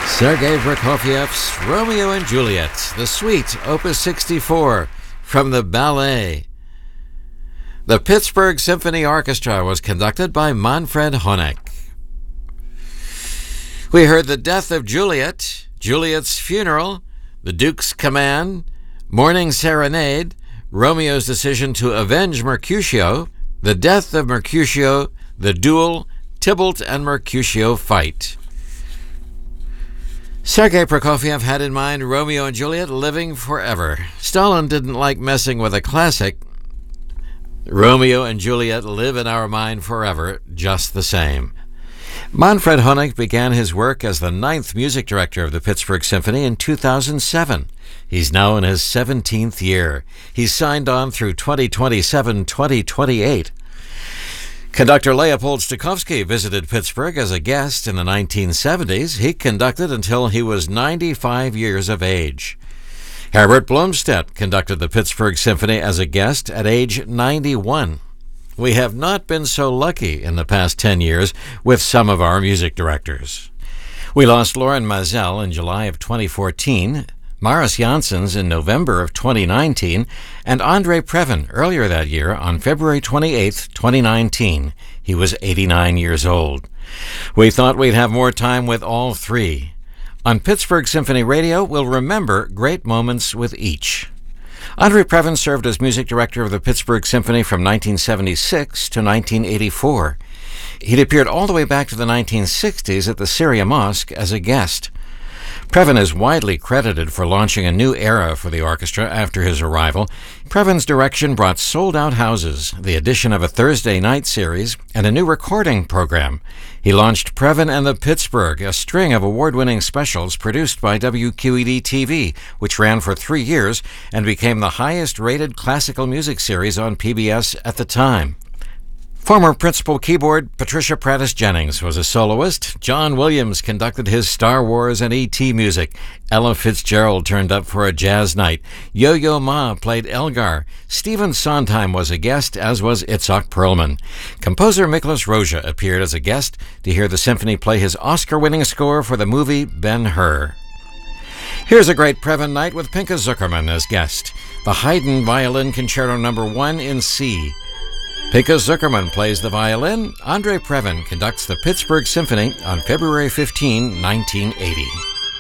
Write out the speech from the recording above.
Sergei Prokofiev's Romeo and Juliet, the Suite, Opus 64, from the ballet. The Pittsburgh Symphony Orchestra was conducted by Manfred Honeck. We heard The Death of Juliet, Juliet's Funeral, The Duke's Command, Morning Serenade, Romeo's Decision to Avenge Mercutio, The Death of Mercutio, The Duel, Tybalt and Mercutio Fight. Sergei Prokofiev had in mind Romeo and Juliet living forever. Stalin didn't like messing with a classic. Romeo and Juliet live in our mind forever, just the same. Manfred Honeck began his work as the 9th music director of the Pittsburgh Symphony in 2007. He's now in his 17th year. He's signed on through 2027-2028. Conductor Leopold Stokowski visited Pittsburgh as a guest in the 1970s. He conducted until he was 95 years of age. Herbert Blomstedt conducted the Pittsburgh Symphony as a guest at age 91. We have not been so lucky in the past 10 years with some of our music directors. We lost Lauren Mazel in July of 2014, Maris Janssens in November of 2019, and Andre Previn earlier that year on February 28, 2019. He was 89 years old. We thought we'd have more time with all three. On Pittsburgh Symphony Radio, we'll remember great moments with each. Andre Previn served as music director of the Pittsburgh Symphony from 1976 to 1984. He'd appeared all the way back to the 1960s at the Syria Mosque as a guest. Previn is widely credited for launching a new era for the orchestra after his arrival. Previn's direction brought sold-out houses, the addition of a Thursday night series, and a new recording program. He launched Previn and the Pittsburgh, a string of award-winning specials produced by WQED-TV, which ran for 3 years and became the highest-rated classical music series on PBS at the time. Former principal keyboard Patricia Prattis Jennings was a soloist. John Williams conducted his Star Wars and E.T. music. Ella Fitzgerald turned up for a jazz night. Yo-Yo Ma played Elgar. Stephen Sondheim was a guest, as was Itzhak Perlman. Composer Miklos Rozsa appeared as a guest to hear the symphony play his Oscar-winning score for the movie Ben-Hur. Here's a great Previn night with Pinka Zuckerman as guest. The Haydn Violin Concerto No. 1 in C. Pinka Zuckerman plays the violin. Andre Previn conducts the Pittsburgh Symphony on February 15, 1980.